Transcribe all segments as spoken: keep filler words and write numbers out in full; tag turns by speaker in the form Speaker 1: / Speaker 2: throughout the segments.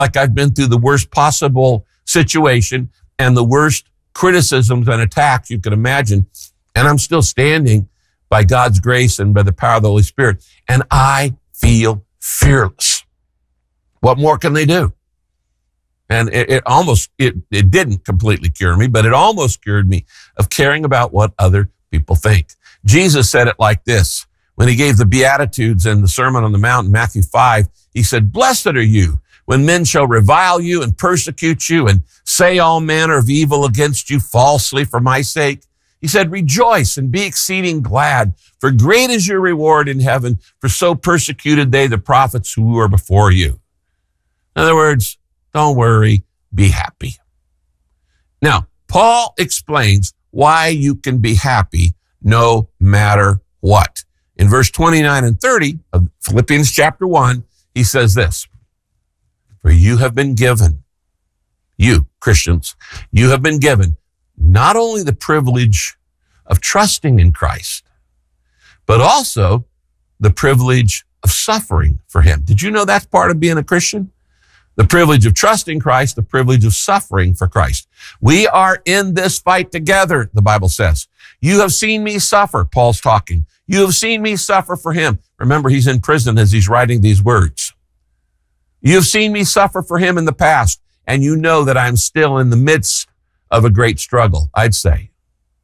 Speaker 1: like I've been through the worst possible situation and the worst criticisms and attacks you could imagine, and I'm still standing by God's grace and by the power of the Holy Spirit, and I feel fearless. What more can they do? And it, it almost, it, it didn't completely cure me, but it almost cured me of caring about what other people think. Jesus said it like this. When he gave the Beatitudes and the Sermon on the Mount in Matthew five, he said, "Blessed are you when men shall revile you and persecute you and say all manner of evil against you falsely for my sake." He said, "Rejoice and be exceeding glad, for great is your reward in heaven, for so persecuted they the prophets who were before you." In other words, don't worry, be happy. Now, Paul explains why you can be happy no matter what. In verse twenty-nine and thirty of Philippians chapter one, he says this, "For you have been given," you Christians, "you have been given not only the privilege of trusting in Christ, but also the privilege of suffering for him." Did you know that's part of being a Christian? The privilege of trusting Christ, the privilege of suffering for Christ. We are in this fight together, the Bible says. You have seen me suffer, Paul's talking. You have seen me suffer for him. Remember, he's in prison as he's writing these words. You have seen me suffer for him in the past, and you know that I'm still in the midst of a great struggle, I'd say.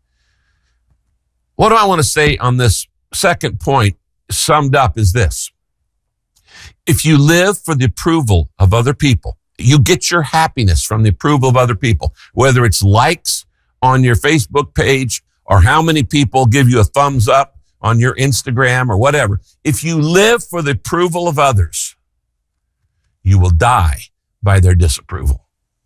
Speaker 1: What do I want to say on this second point summed up is this. If you live for the approval of other people, you get your happiness from the approval of other people, whether it's likes on your Facebook page or how many people give you a thumbs up on your Instagram or whatever. If you live for the approval of others, you will die by their disapproval.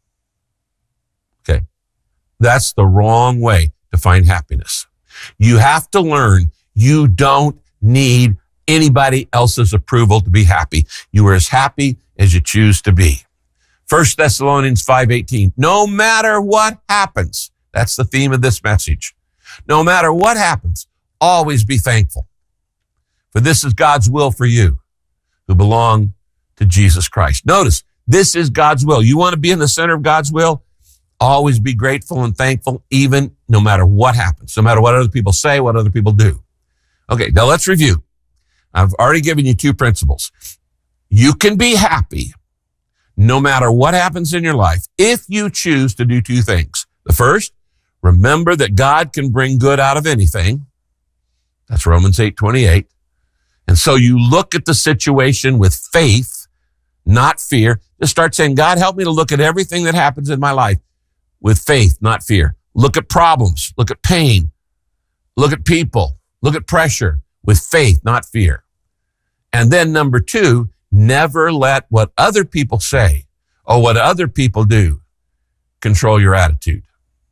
Speaker 1: Okay. That's the wrong way to find happiness. You have to learn you don't need anybody else's approval to be happy. You are as happy as you choose to be. First Thessalonians five eighteen, no matter what happens, that's the theme of this message. No matter what happens, always be thankful. For this is God's will for you who belong to Jesus Christ. Notice, this is God's will. You want to be in the center of God's will? Always be grateful and thankful, even no matter what happens, no matter what other people say, what other people do. Okay, now let's review. I've already given you two principles. You can be happy no matter what happens in your life if you choose to do two things. The first, remember that God can bring good out of anything. That's Romans eight twenty-eight. And so you look at the situation with faith, not fear. Just start saying, God, help me to look at everything that happens in my life with faith, not fear. Look at problems, look at pain, look at people, look at pressure with faith, not fear. And then number two, never let what other people say or what other people do control your attitude.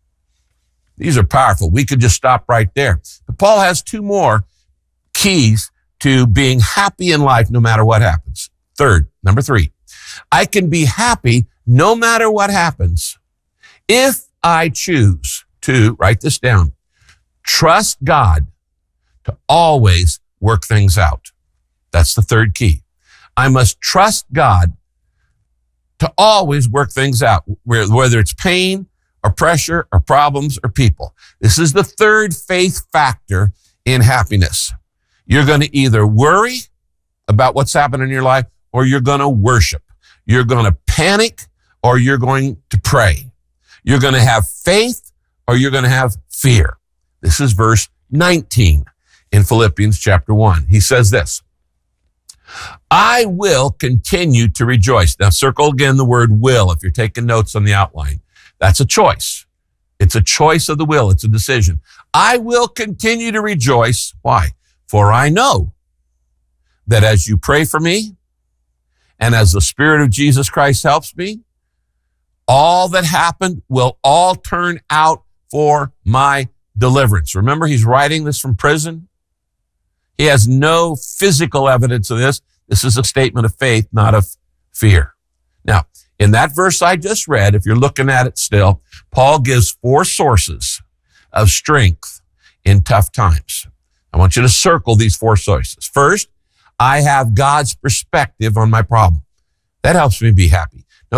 Speaker 1: These are powerful. We could just stop right there. But Paul has two more keys to being happy in life no matter what happens. Third, number three, I can be happy no matter what happens if I choose to, write this down, trust God to always work things out. That's the third key. I must trust God to always work things out, whether it's pain or pressure or problems or people. This is the third faith factor in happiness. You're going to either worry about what's happening in your life or you're going to worship. You're going to panic or you're going to pray. You're going to have faith or you're going to have fear. This is verse nineteen in Philippians chapter one. He says this, I will continue to rejoice. Now circle again the word will if you're taking notes on the outline. That's a choice. It's a choice of the will. It's a decision. I will continue to rejoice. Why? For I know that as you pray for me and as the Spirit of Jesus Christ helps me, all that happened will all turn out for my deliverance. Remember, he's writing this from prison. He has no physical evidence of this. This is a statement of faith, not of fear. Now, in that verse I just read, if you're looking at it still, Paul gives four sources of strength in tough times. I want you to circle these four sources. First, I have God's perspective on my problem. That helps me be happy.